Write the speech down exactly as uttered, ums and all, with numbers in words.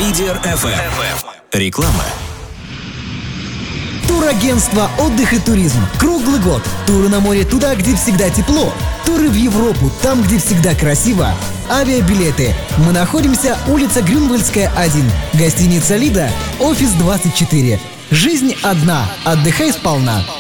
Лидер эф эм. Реклама. Турагентство «Отдых и туризм». Круглый год. Туры на море туда, где всегда тепло. Туры в Европу, там, где всегда красиво. Авиабилеты. Мы находимся улица Грюнвальдская, один. Гостиница «Лида», офис двадцать четыре. Жизнь одна. Отдыхай сполна.